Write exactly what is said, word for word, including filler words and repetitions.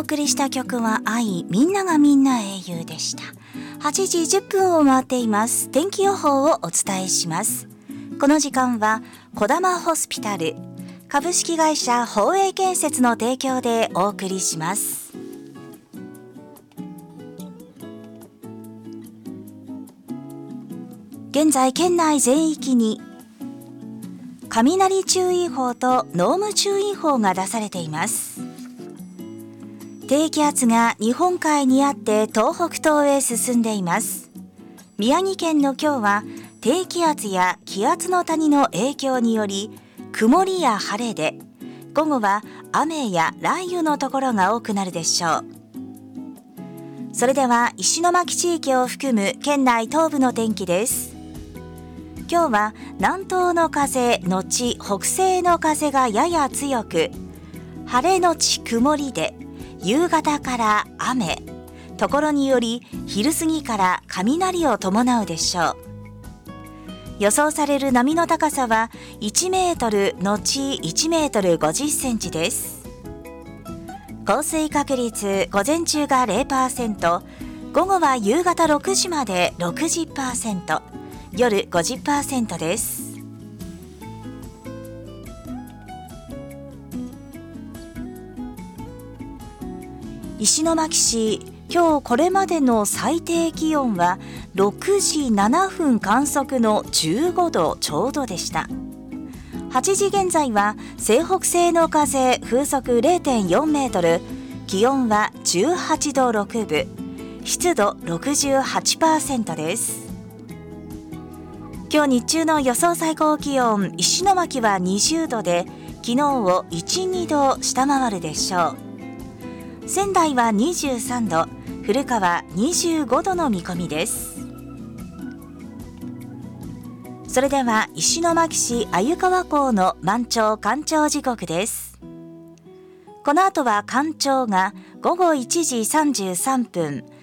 送りした曲は愛、みんながみんな英雄でした。はちじじゅっぷんを回っています。天気予報をお伝えします。この時間はこだまホスピタル株式会社宝永建設の提供でお送りします。現在県内全域に雷注意報と濃霧注意報が出されています。低気圧が日本海にあって東北東へ進んでいます。宮城県の今日は低気圧や気圧の谷の影響により曇りや晴れで、午後は雨や雷雨のところが多くなるでしょう。それでは石巻地域を含む県内東部の天気です。今日は南東の風のち北西の風がやや強く、晴れのち曇りで夕方から雨、ところにより昼過ぎから雷を伴うでしょう。予想される波の高さはいちメートルのちいちメートルごじゅっセンチです。降水確率午前中が ゼロパーセント、午後は夕方ろくじまで ろくじゅっパーセント、夜 ごじゅっパーセント です。石巻市、今日これまでの最低気温はろくじななふん観測のじゅうごどちょうどでした。はちじ現在は西北西の風風速 れいてんよんメートル、気温はじゅうはちどろくぶ、湿度 ろくじゅうはちパーセント です。今日日中の予想最高気温、石巻はにじゅうどで昨日をいち、にど下回るでしょう。仙台はにじゅうさんど、古川にじゅうごどの見込みです。それでは石巻市鮎川港の満潮干潮時刻です。この後は干潮がごごいちじさんじゅうさんぷん、